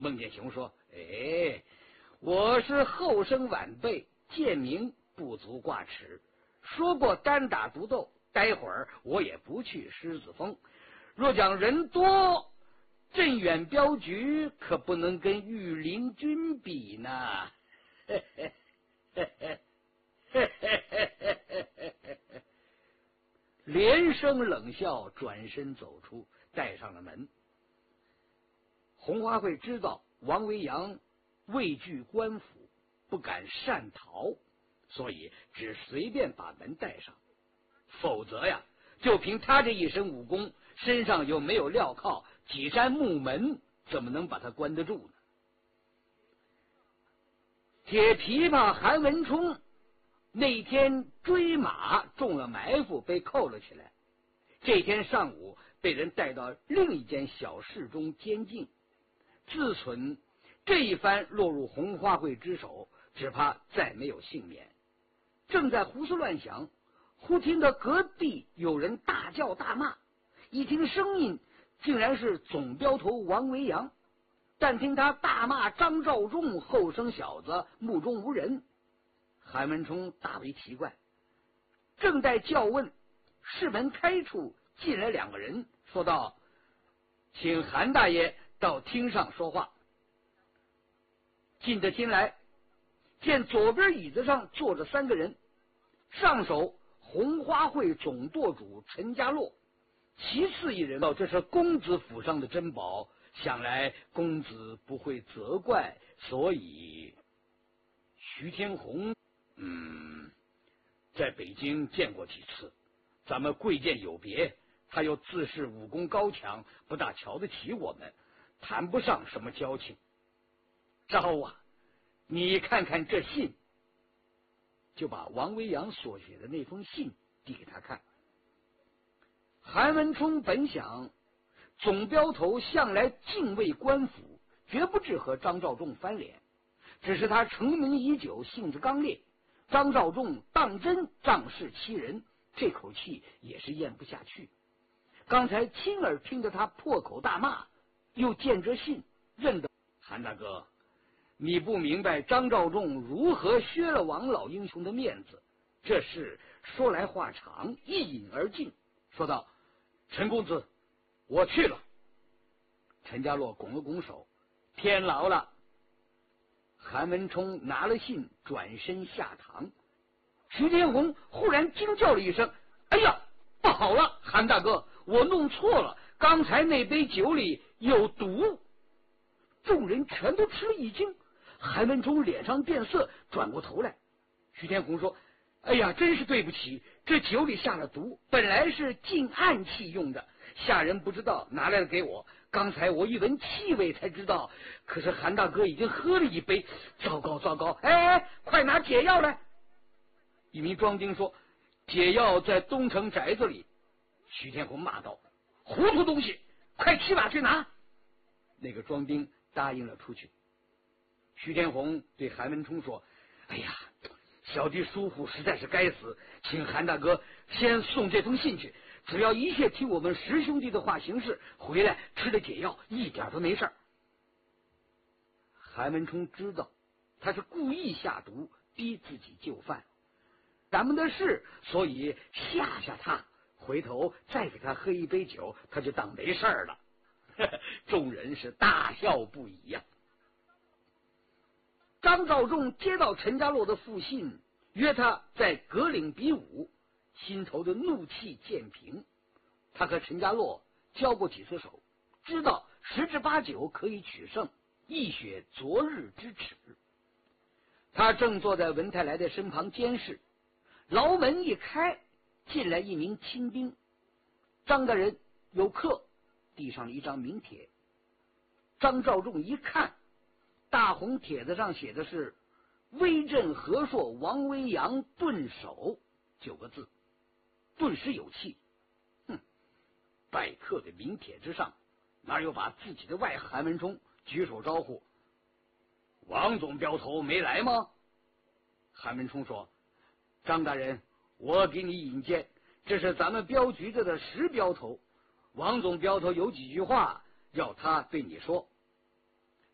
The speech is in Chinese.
孟建雄说：“哎，我是后生晚辈，贱民不足挂齿。说过单打独斗，待会儿我也不去狮子峰。若讲人多，镇远镖局可不能跟御林军比呢。”连声冷笑，转身走出，带上了门。红花会知道王维阳畏惧官府，不敢擅逃，所以只随便把门带上。否则呀，就凭他这一身武功，身上又没有镣铐，几扇木门怎么能把他关得住呢？铁琵琶韩文冲那天追马中了埋伏，被扣了起来。这天上午被人带到另一间小室中监禁，自忖这一番落入红花会之手，只怕再没有幸免。正在胡思乱想，忽听得隔壁有人大叫大骂，一听声音竟然是总镖头王维阳。但听他大骂张召仲后生小子目中无人，韩文冲大为奇怪。正在叫问，室门开处进来两个人，说道：“请韩大爷到厅上说话。”进得厅来，见左边椅子上坐着三个人，上手红花会总舵主陈家洛，其次一人这是公子府上的珍宝，想来公子不会责怪，所以徐天红在北京见过几次，咱们贵贱有别，他又自恃武功高强，不大瞧得起我们，谈不上什么交情。招啊，你看看这信。就把王维阳所写的那封信递给他看。韩文冲本想总镖头向来敬畏官府，绝不至和张召仲翻脸，只是他成名已久，性子刚烈，张召仲当真仗势欺人，这口气也是咽不下去。刚才亲耳听得他破口大骂，又见这信，认得韩大哥，你不明白张召仲如何削了王老英雄的面子。这事说来话长，一饮而尽，说道：“陈公子，我去了。”陈家洛拱了拱手：“天劳了。”韩文冲拿了信，转身下堂。徐天红忽然惊叫了一声：“哎呀，不好了，韩大哥，我弄错了，刚才那杯酒里有毒。”众人全都吃了一惊。韩文冲脸上变色，转过头来。徐天红说：“哎呀，真是对不起，这酒里下了毒，本来是禁暗器用的，下人不知道，拿来了给我。刚才我一闻气味才知道，可是韩大哥已经喝了一杯，糟糕糟糕！哎，快拿解药来！”一名庄丁说：“解药在东城宅子里。”徐天红骂道：“糊涂东西，快骑马去拿！”那个庄丁答应了出去。徐天红对韩文冲说：“哎呀，小弟疏忽，实在是该死，请韩大哥先送这封信去，只要一切听我们十兄弟的话行事，回来吃了解药，一点都没事儿。”韩文冲知道他是故意下毒，逼自己就范，咱们的事，所以吓吓他，回头再给他喝一杯酒，他就当没事了。众人是大笑不已呀。张召仲接到陈家洛的复信，约他在葛岭比武，心头的怒气渐平。他和陈家洛交过几次手，知道10之8九可以取胜，一雪昨日之耻。他正坐在文泰来的身旁监视，牢门一开，进来一名亲兵。张大人有客，递上了一张名帖。张召仲一看，大红帖子上写的是“威震和硕王维阳顿首”9个字，顿时有气。拜客的名帖之上，哪有把自己的外号？韩文冲举手招呼：“王总镖头没来吗？”韩文冲说：“张大人，我给你引荐，这是咱们镖局子的10镖头。王总镖头有几句话要他对你说，